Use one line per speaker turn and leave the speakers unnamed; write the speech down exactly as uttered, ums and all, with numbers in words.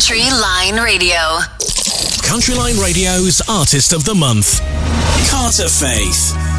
Country Line Radio.
Country Line Radio's Artist of the Month, Carter Faith.